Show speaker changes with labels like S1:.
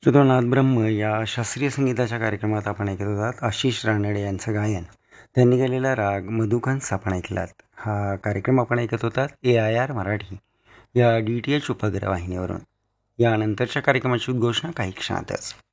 S1: श्रोतो ब्रह्म या शास्त्रीय संगीताच्या कार्यक्रमात आपण ऐकत होतात आशिष रानडे यांचं गायन. त्यांनी केलेला राग मधुकांत आपण ऐकलात. हा कार्यक्रम आपण ऐकत होतात AIR मराठी या DTH उपग्रह वाहिनीवरून. यानंतरच्या कार्यक्रमाची उद्घोषणा काही क्षणातच.